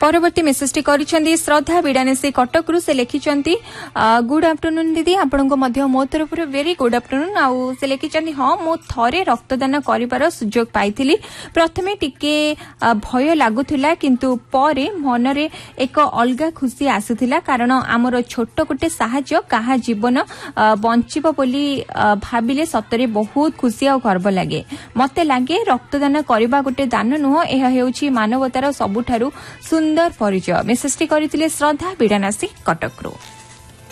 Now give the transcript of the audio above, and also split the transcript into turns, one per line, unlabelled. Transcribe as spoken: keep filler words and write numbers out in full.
परवर्ती मेसेजटी करिसेंती श्रद्धा बिडानेसी कटकरू से लिखिचंती good afternoon दीदी आपनको मध्य मो तरफ वेरी गुड आफ्टरनून आउ से लिखिचंती हां मो थरे रक्तदान करिवार सुयोग पाइथिली प्रथमे टिके भय लागुथिला किंतु परे मनरे एक अलगा खुशी आसुथिला कारण आमर छोट गोटे साहाय्य काहा जीवन बंचिबो बोली भाबिले सतरे बहुत खुशी आ गर्व लागे मते लागे रक्तदान करिबा गोटे दान नुह एहा हेउची मानवतार सबुठारु सुंदर परिचय मेसेजटी करथिले श्रद्धा बिडानासी कटकरू।